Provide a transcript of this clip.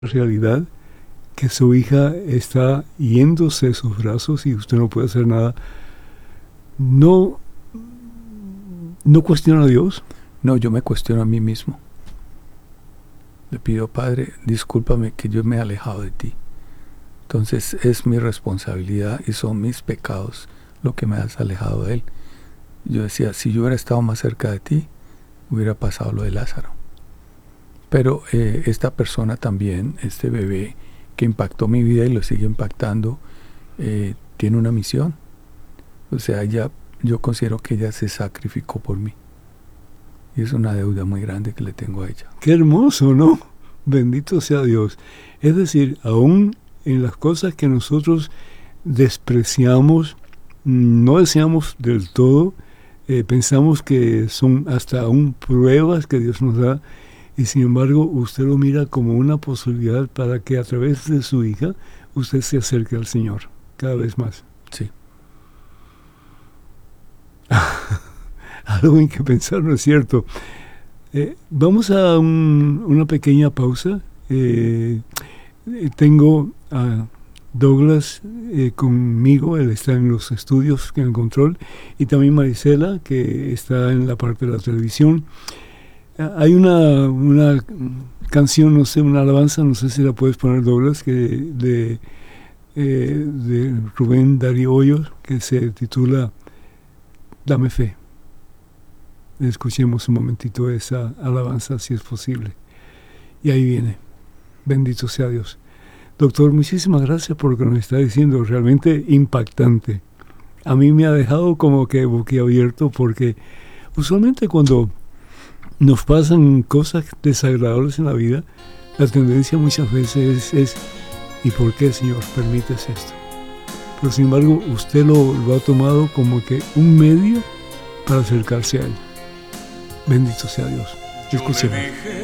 realidad que su hija está yéndose de sus brazos y usted no puede hacer nada. ¿No cuestiona a Dios? No, yo me cuestiono a mí mismo. Le pido, Padre, discúlpame que yo me he alejado de ti. Entonces es mi responsabilidad y son mis pecados lo que me has alejado de Él. Yo decía, si yo hubiera estado más cerca de ti, hubiera pasado lo de Lázaro. Pero esta persona también, este bebé que impactó mi vida y lo sigue impactando, tiene una misión. O sea, yo considero que ella se sacrificó por mí. Y es una deuda muy grande que le tengo a ella. Qué hermoso, ¿no? Bendito sea Dios. Es decir, aún en las cosas que nosotros despreciamos, no deseamos del todo, pensamos que son hasta aún pruebas que Dios nos da, y sin embargo usted lo mira como una posibilidad para que a través de su hija usted se acerque al Señor cada vez más. Sí. Algo en que pensar, ¿no es cierto? Vamos a una pequeña pausa. Tengo a Douglas conmigo, él está en los estudios, en el control, y también Marisela, que está en la parte de la televisión. Hay una canción, no sé, una alabanza, no sé si la puedes poner, Douglas, de Rubén Darío Hoyos, que se titula Dame Fe. Escuchemos un momentito esa alabanza, si es posible. Y ahí viene. Bendito sea Dios. Doctor, muchísimas gracias por lo que nos está diciendo, realmente impactante. A mí me ha dejado como que boquiabierto, porque usualmente cuando nos pasan cosas desagradables en la vida, la tendencia muchas veces es ¿y por qué, Señor, permites esto? Pero sin embargo, usted lo ha tomado como que un medio para acercarse a Él. Bendito sea Dios. Escuchemos.